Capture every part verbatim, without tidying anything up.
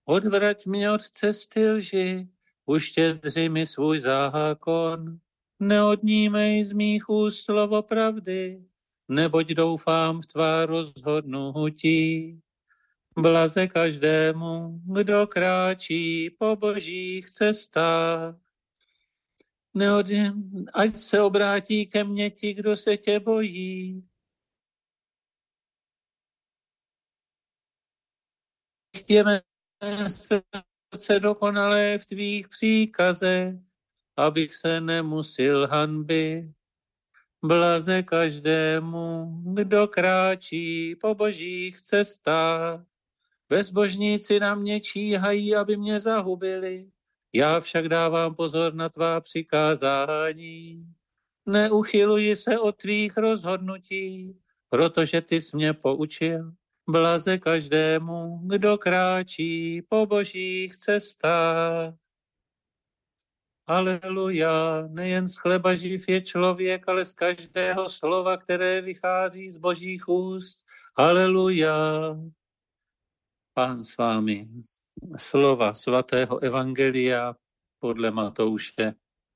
Odvrať mě od cesty lži, uštědři mi svůj zákon. Neodnímej z mých úst slovo pravdy, neboť doufám v tvá rozhodnutí. Blaze každému, kdo kráčí po božích cestách. Neodním, ať se obrátí ke mně ti, kdo se tě bojí. Chtěme srdce dokonalé v tvých příkazech, abych se nemusil hanby. Blaze každému, kdo kráčí po božích cestách. Bezbožníci na mě číhají, aby mě zahubili. Já však dávám pozor na tvá přikázání. Neuchyluji se od tvých rozhodnutí, protože ty jsi mě poučil. Blaze každému, kdo kráčí po božích cestách. Aleluja, nejen z chleba živ je člověk, ale z každého slova, které vychází z božích úst. Aleluja. Pán s vámi. Slova svatého evangelia podle Matouše.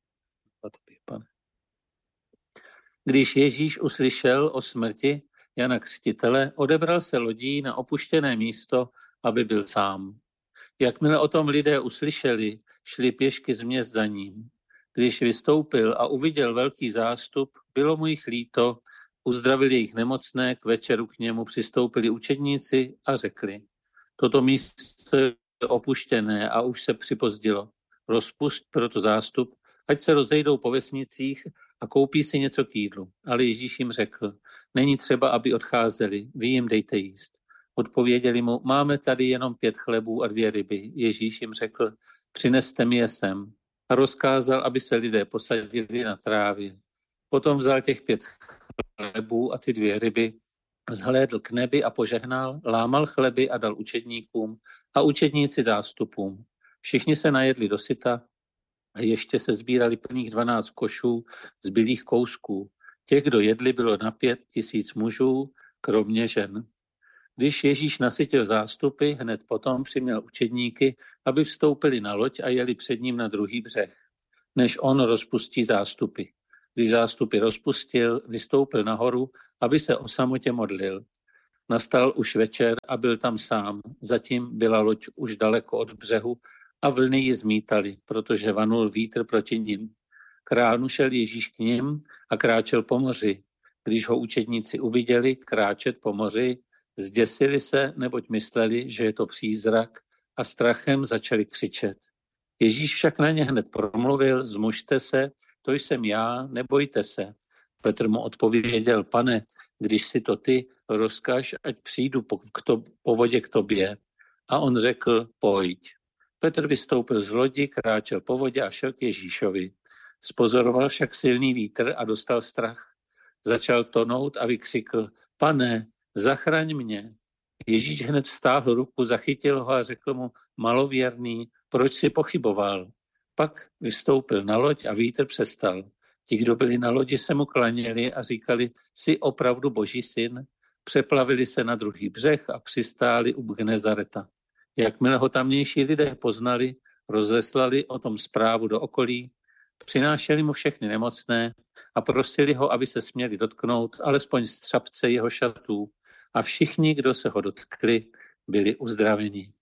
Když Ježíš uslyšel o smrti Jana Křtitele, odebral se lodí na opuštěné místo, aby byl sám. Jakmile o tom lidé uslyšeli, šli pěšky z měst za ním. Když vystoupil a uviděl velký zástup, bylo mu jich líto, uzdravil jejich nemocné, k večeru k němu přistoupili učedníci a řekli: toto místo je opuštěné a už se připozdilo. Rozpusť proto zástup, ať se rozejdou po vesnicích a koupí si něco k jídlu. Ale Ježíš jim řekl: není třeba, aby odcházeli, vy jim dejte jíst. Odpověděli mu: máme tady jenom pět chlebů a dvě ryby. Ježíš jim řekl: přineste mi je sem. A rozkázal, aby se lidé posadili na trávě. Potom vzal těch pět chlebů a ty dvě ryby, zhlédl k nebi a požehnal, lámal chleby a dal učedníkům a učedníci zástupům. Všichni se najedli dosyta a ještě se sbírali plných dvanáct košů zbylých kousků. Těch, kdo jedli, bylo na pět tisíc mužů, kromě žen. Když Ježíš nasytil zástupy, hned potom přiměl učedníky, aby vstoupili na loď a jeli před ním na druhý břeh, než on rozpustí zástupy. Když zástupy rozpustil, vystoupil nahoru, aby se o samotě modlil. Nastal už večer a byl tam sám. Zatím byla loď už daleko od břehu a vlny ji zmítaly, protože vanul vítr proti nim. K ránu šel Ježíš k nim a kráčel po moři. Když ho učedníci uviděli kráčet po moři, zděsili se, neboť mysleli, že je to přízrak, a strachem začali křičet. Ježíš však na ně hned promluvil: zmužte se, to jsem já, nebojte se. Petr mu odpověděl: pane, když si to ty, rozkaž, ať přijdu po, k to, po vodě k tobě. A on řekl: pojď. Petr vystoupil z lodi, kráčel po vodě a šel k Ježíšovi. Spozoroval však silný vítr a dostal strach. Začal tonout a vykřikl: pane, zachraň mě. Ježíš hned vztáhl ruku, zachytil ho a řekl mu: malověrný, proč si pochyboval? Pak vystoupil na loď a vítr přestal. Ti, kdo byli na lodi, se mu klaněli a říkali: jsi opravdu Boží syn? Přeplavili se na druhý břeh a přistáli u Gnezareta. Jakmile ho tamnější lidé poznali, rozeslali o tom zprávu do okolí, přinášeli mu všechny nemocné a prosili ho, aby se směli dotknout alespoň střapce jeho šatů. A všichni, kdo se ho dotkli, byli uzdraveni.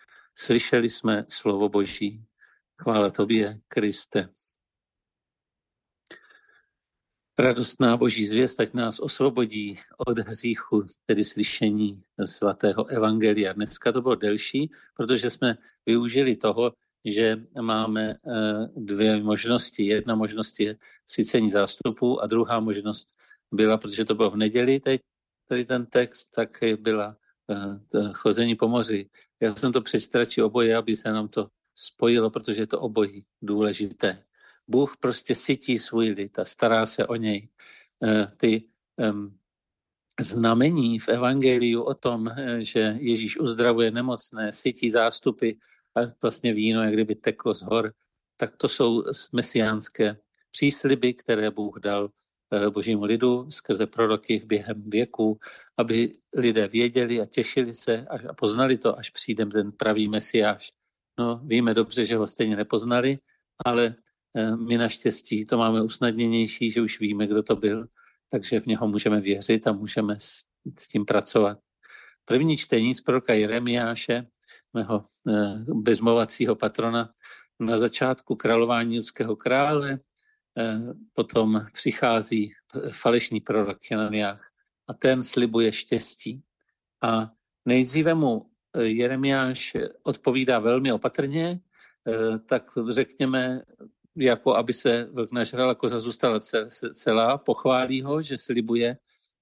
Slyšeli jsme slovo Boží. Chvála tobě, Kriste. Radostná Boží zvěst, ať nás osvobodí od hříchu, tedy slyšení svatého evangelia. Dneska to bylo delší, protože jsme využili toho, že máme dvě možnosti. Jedna možnost je sycení zástupů a druhá možnost byla, protože to bylo v neděli teď, tady ten text, tak byla chození po moři. Já jsem to přečetl radši oboje, aby se nám to spojilo, protože je to obojí důležité. Bůh prostě sytí svůj lid a stará se o něj. Ty um, znamení v evangeliu o tom, že Ježíš uzdravuje nemocné, sytí zástupy a vlastně víno, jak kdyby teklo z hor, tak to jsou mesiánské přísliby, které Bůh dal božímu lidu skrze proroky během věku, aby lidé věděli a těšili se a poznali to, až přijde ten pravý Mesiáš. No, víme dobře, že ho stejně nepoznali, ale my naštěstí to máme usnadněnější, že už víme, kdo to byl, takže v něho můžeme věřit a můžeme s, s tím pracovat. První čtení z proroka Jeremiáše, mého bezmovacího patrona, na začátku králování judského krále, potom přichází falešný prorok Hananiáš a ten slibuje štěstí. A nejdříve mu Jeremiáš odpovídá velmi opatrně, tak řekněme, jako aby se vlk nažral, koza zůstala celá, pochválí ho, že slibuje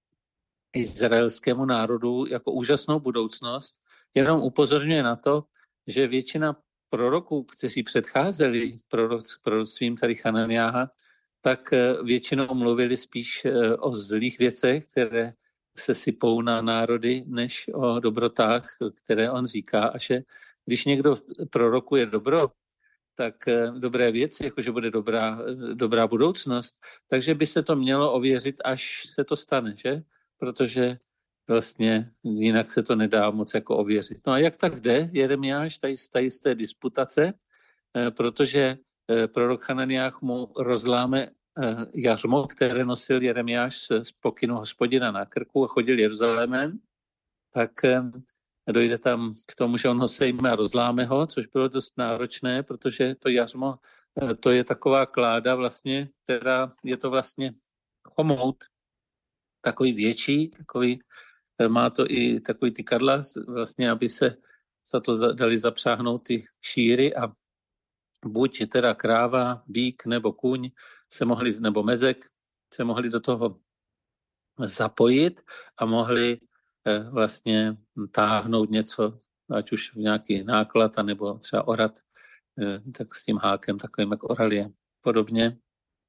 izraelskému národu jako úžasnou budoucnost, jenom upozorňuje na to, že většina proroků, kteří předcházeli proroctvím tady Hananiáha, tak většinou mluvili spíš o zlých věcech, které se sypou na národy, než o dobrotách, které on říká. A že když někdo prorokuje dobro, tak dobré věci, jakože bude dobrá, dobrá budoucnost, takže by se to mělo ověřit, až se to stane, že? Protože vlastně jinak se to nedá moc jako ověřit. No a jak tak jde Jeremiáš tady, tady z té disputace, protože prorok Hananiáš mu rozláme jařmo, které nosil Jeremiáš z pokynu Hospodina na krku a chodil Jeruzalémem, tak dojde tam k tomu, že on ho sejme a rozláme ho, což bylo dost náročné, protože to jařmo, to je taková kláda vlastně, která je to vlastně chomout, takový větší, takový, má to i takový ty kadla, vlastně, aby se za to dali zapřáhnout ty kšíry a buď teda kráva, býk nebo kuň se mohli, nebo mezek se mohli do toho zapojit a mohli eh, vlastně táhnout něco, ať už v nějaký náklad, nebo třeba orat, eh, tak s tím hákem, takovým jak oral je podobně.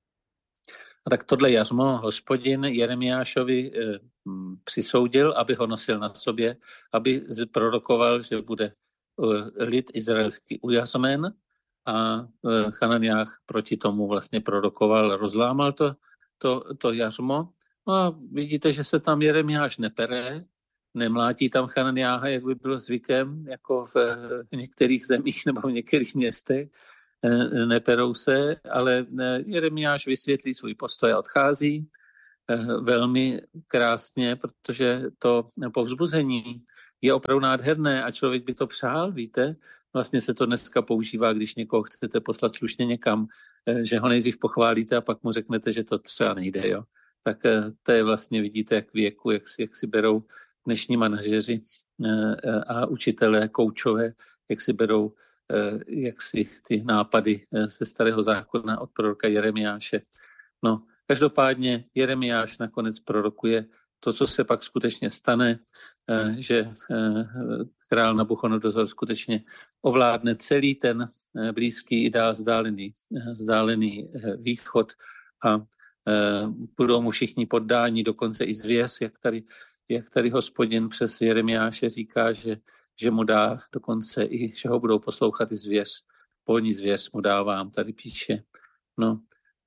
A tak tohle jařmo Hospodin Jeremiášovi eh, přisoudil, aby ho nosil na sobě, aby prorokoval, že bude eh, lid izraelský ujařmen, a Hananiáš proti tomu vlastně prorokoval, rozlámal to, to, to jařmo. No a vidíte, že se tam Jeremiáš nepere, nemlátí tam Hananiáha, jak by bylo zvykem, jako v, v některých zemích nebo v některých městech, neperou se, ale Jeremiáš vysvětlí svůj postoj a odchází velmi krásně, protože to povzbuzení je opravdu nádherné a člověk by to přál, víte. Vlastně se to dneska používá, když někoho chcete poslat slušně někam, že ho nejdřív pochválíte a pak mu řeknete, že to třeba nejde, jo. Tak to je vlastně, vidíte, jak věku, jak si, jak si berou dnešní manažeři a učitelé, koučové, jak si berou jak si ty nápady ze starého zákona od proroka Jeremiáše. No, každopádně Jeremiáš nakonec prorokuje to, co se pak skutečně stane, že král Nabuchodonozor skutečně ovládne celý ten blízký i dál vzdálený, vzdálený východ a budou mu všichni poddáni, dokonce i zvěř, jak tady, jak tady Hospodin přes Jeremiáše říká, že, že mu dá dokonce i, že ho budou poslouchat i zvěř, polní zvěř mu dávám, tady píše. No,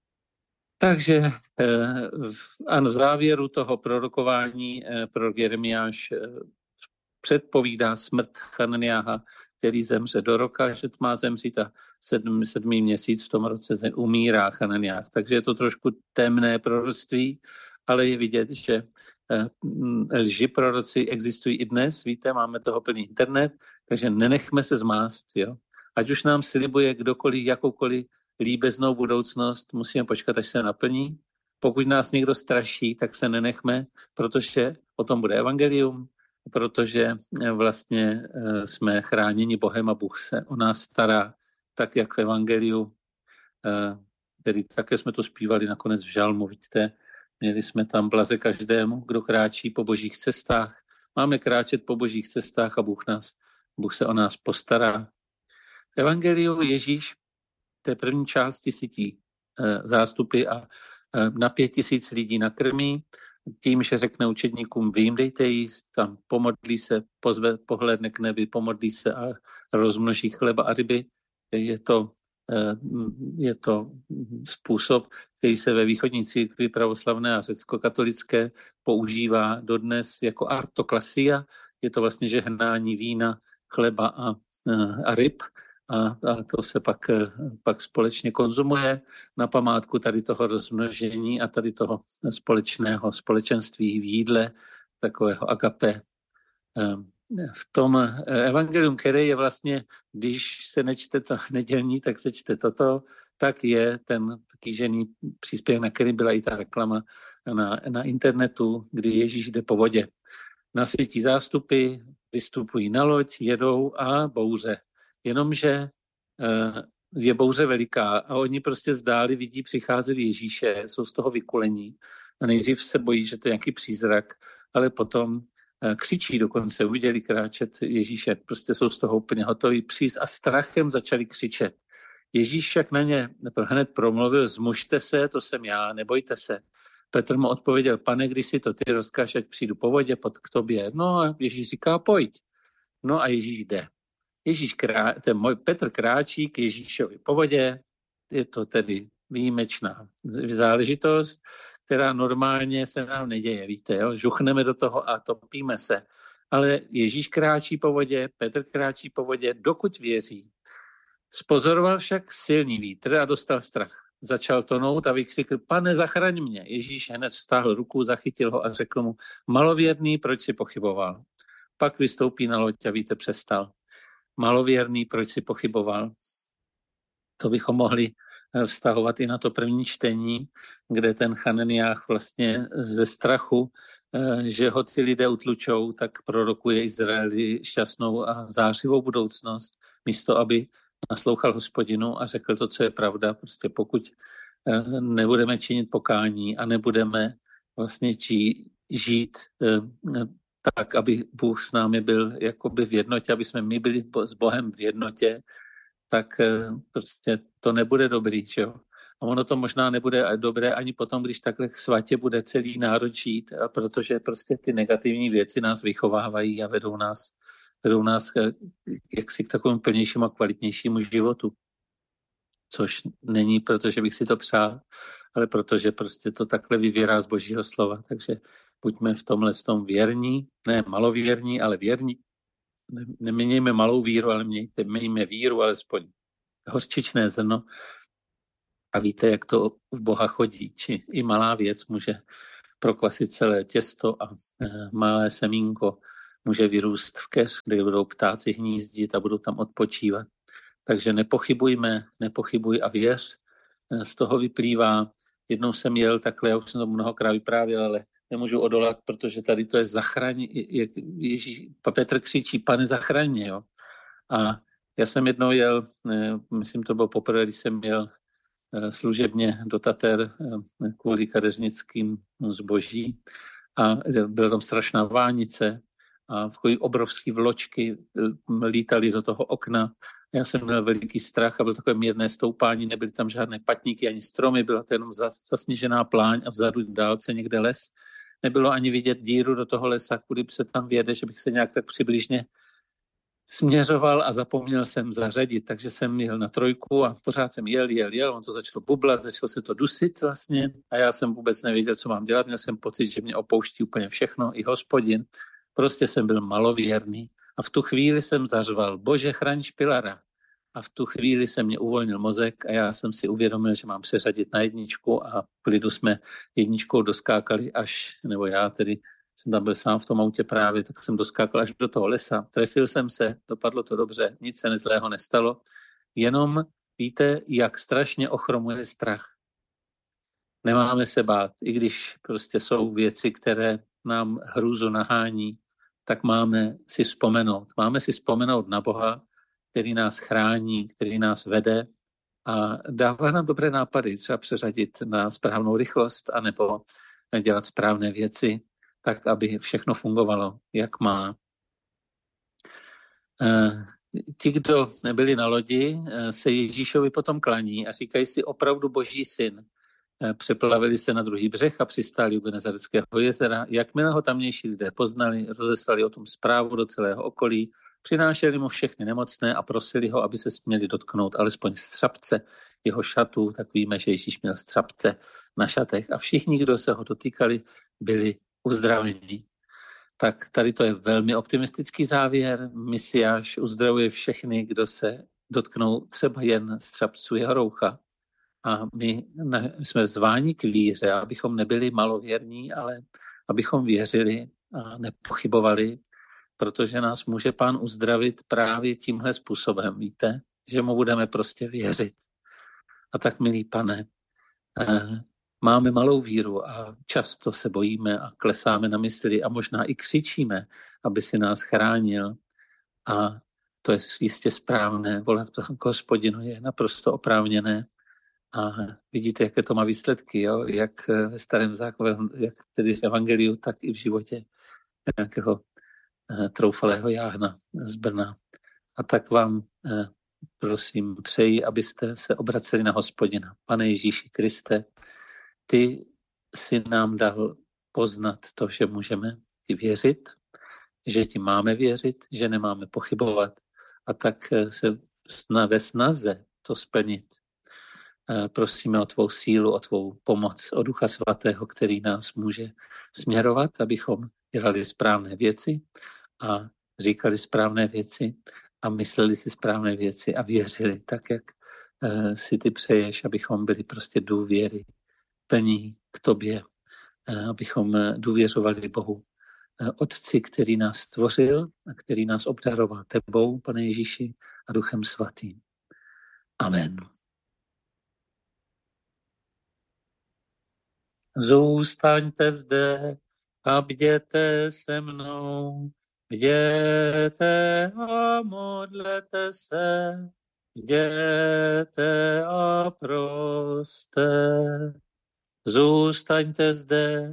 takže a na závěru toho prorokování prorok Jeremiáš předpovídá smrt Hananiáha, který zemře do roka, že má zemřít a sedm, sedmý měsíc v tom roce umírá Hananiáh. Takže je to trošku temné proroctví, ale je vidět, že lži proroci existují i dnes, víte, máme toho plný internet, takže nenechme se zmást, jo. Ať už nám slibuje kdokoliv, jakoukoliv líbeznou budoucnost, musíme počkat, až se naplní. Pokud nás někdo straší, tak se nenechme, protože o tom bude evangelium, protože vlastně jsme chráněni Bohem a Bůh se o nás stará, tak jak v evangeliu, který také jsme to zpívali nakonec v žalmu, vidíte, měli jsme tam blaze každému, kdo kráčí po božích cestách. Máme kráčet po božích cestách a Bůh, nás, Bůh se o nás postará. V evangeliu Ježíš té první části sytí e, zástupy a e, na pět tisíc lidí nakrmí, tím, že řekne učedníkům, vy jim dejte jíst, tam pomodlí se, pozve, pohlédne k nebi, pomodlí se a rozmnoží chleba a ryby. Je to Je to způsob, který se ve východní církvi pravoslavné a řecko-katolické používá dodnes jako artoklasia. Je to vlastně žehnání vína, chleba a, a ryb. A, a to se pak, pak společně konzumuje na památku tady toho rozmnožení a tady toho společného společenství v jídle, takového agape. V tom evangelium, které je vlastně, když se nečte to nedělní, tak se čte toto, tak je ten kýžený příspěvek, na který byla i ta reklama na, na internetu, kdy Ježíš jde po vodě. Nasytí zástupy, vystupují na loď, jedou a bouře. Jenomže je bouře veliká a oni prostě zdáli, vidí, přicházeli Ježíše, jsou z toho vykulení a nejdřív se bojí, že to je nějaký přízrak, ale potom křičí dokonce, uviděli kráčet Ježíše, prostě jsou z toho úplně hotoví přijít a strachem začali křičet. Ježíš však na ně hned promluvil, zmužte se, to jsem já, nebojte se. Petr mu odpověděl, pane, když si to ty rozkáž, ať přijdu po vodě pod k tobě. No a Ježíš říká, pojď. No a Ježíš jde. Ježíš krá, ten můj Petr kráčí k Ježíšovi po vodě, je to tedy výjimečná záležitost, která normálně se nám neděje, víte, jo? Žuchneme do toho a topíme se. Ale Ježíš kráčí po vodě, Petr kráčí po vodě, dokud věří. Spozoroval však silný vítr a dostal strach. Začal tonout a vykřikl, pane, zachraň mě. Ježíš hned stáhl ruku, zachytil ho a řekl mu, malověrný, proč si pochyboval? Pak vystoupí na loď a vítr přestal. Malověrný, proč si pochyboval? To bychom mohli vztahovat i na to první čtení, kde ten Chananiách vlastně ze strachu, že ho ty lidé utlučou, tak prorokuje Izraeli šťastnou a zářivou budoucnost, místo aby naslouchal Hospodinu a řekl to, co je pravda. Prostě pokud nebudeme činit pokání a nebudeme vlastně žít tak, aby Bůh s námi byl jakoby v jednotě, aby jsme my byli s Bohem v jednotě, tak prostě to nebude dobrý, že jo. A ono to možná nebude dobré ani potom, když takhle svatě bude celý národ žít, protože prostě ty negativní věci nás vychovávají a vedou nás, vedou nás jaksi k takovému plnějšímu a kvalitnějšímu životu. Což není, protože bych si to přál, ale protože prostě to takhle vyvěrá z Božího slova. Takže buďme v tomhle tom věrní, ne malověrní, ale věrní. Nemějme malou víru, ale mějte, mějme víru, alespoň hořčičné zrno. A víte, jak to v Boha chodí. Či i malá věc může prokvasit celé těsto a e, malé semínko může vyrůst v keř, kde budou ptáci hnízdit a budou tam odpočívat. Takže nepochybujme, nepochybuj a věř. E, z toho vyplývá, jednou jsem jel takhle, já už jsem to mnohokrát vyprávěl, ale nemůžu odolat, protože tady to je zachraň, jak Ježíš, Petr křičí, pane, zachraň mě, jo. A já jsem jednou jel, myslím, to bylo poprvé, když jsem jel služebně do Tater kvůli kadeřnickým zboží a byla tam strašná vánice a obrovský vločky lítali do toho okna. Já jsem měl veliký strach a byl takové mírné stoupání, nebyly tam žádné patníky ani stromy, byla to jenom zasněžená pláň a vzadu v dálce někde les. Nebylo ani vidět díru do toho lesa, kudy se tam vjede, že bych se nějak tak přibližně směřoval a zapomněl jsem zařadit, takže jsem jel na trojku a pořád jsem jel, jel, jel, on to začalo bublat, začalo se to dusit vlastně a já jsem vůbec nevěděl, co mám dělat, měl jsem pocit, že mě opouští úplně všechno, i Hospodin, prostě jsem byl malověrný a v tu chvíli jsem zařval, Bože, chraň Špilara. A v tu chvíli se mě uvolnil mozek a já jsem si uvědomil, že mám přeřadit na jedničku a v klidu jsme jedničkou doskákali až, nebo já tedy jsem tam byl sám v tom autě právě, tak jsem doskákal až do toho lesa. Trefil jsem se, dopadlo to dobře, nic se nezlého nestalo. Jenom víte, jak strašně ochromuje strach. Nemáme se bát, i když prostě jsou věci, které nám hrůzu nahání, tak máme si vzpomenout. Máme si vzpomenout na Boha, který nás chrání, který nás vede a dává nám dobré nápady, třeba přeřadit na správnou rychlost anebo dělat správné věci, tak, aby všechno fungovalo, jak má. Ti, kdo byli na lodi, se Ježíšovi potom klaní a říkají si opravdu Boží syn. přeplavili se na druhý břeh a přistáli u Genezareckého jezera. Jakmile ho tamnější lidé poznali, rozeslali o tom zprávu do celého okolí, přinášeli mu všechny nemocné a prosili ho, aby se směli dotknout alespoň střapce jeho šatů, tak víme, že Ježíš měl střapce na šatech a všichni, kdo se ho dotýkali, byli uzdraveni. Tak tady to je velmi optimistický závěr. Mesiáš uzdravuje všechny, kdo se dotknou třeba jen střapců jeho roucha. A my ne, jsme zváni k víře, abychom nebyli malověrní, ale abychom věřili a nepochybovali, protože nás může Pán uzdravit právě tímhle způsobem. Víte, že mu budeme prostě věřit. A tak, milý Pane, eh, máme malou víru a často se bojíme a klesáme na mysli a možná i křičíme, aby si nás chránil. A to je jistě správné. Volat k Hospodinu je naprosto oprávněné. A vidíte, jaké to má výsledky, jo? Jak ve starém zákoně, jak tedy v evangeliu, tak i v životě nějakého eh, troufalého jáhna z Brna. A tak vám eh, prosím přeji, abyste se obraceli na Hospodina. Pane Ježíši Kriste, ty jsi nám dal poznat to, že můžeme ti věřit, že ti máme věřit, že nemáme pochybovat a tak se ve snaze to splnit. Prosíme o tvou sílu, o tvou pomoc, o Ducha Svatého, který nás může směrovat, abychom dělali správné věci a říkali správné věci a mysleli si správné věci a věřili tak, jak si ty přeješ, abychom byli prostě důvěry plní k tobě, abychom důvěřovali Bohu, Otci, který nás stvořil a který nás obdaroval tebou, Pane Ježíši, a Duchem Svatým. Amen. Zůstaňte zde a bděte se mnou, bděte a modlete se, bděte a proste. Zůstaňte zde